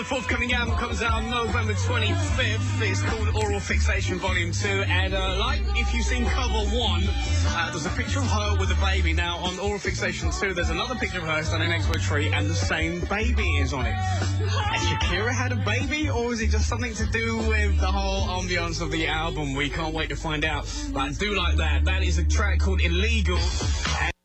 The forthcoming album comes out on November 25th. It's called Oral Fixation Volume 2. And like if you've seen cover 1, there's a picture of her with a baby. Now on Oral Fixation 2, there's another picture of her standing next to a tree and the same baby is on it. Has Shakira had a baby, or is it just something to do with the whole ambience of the album? We can't wait to find out. But I do like that. That is a track called Illegal.